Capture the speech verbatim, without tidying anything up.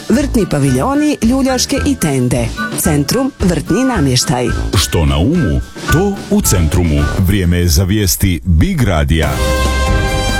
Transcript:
Vrtni paviljoni, ljuljaške i tende. Centrum vrtni namještaj. Što na umu, to u centrumu. Vrijeme je za vijesti Big Radija.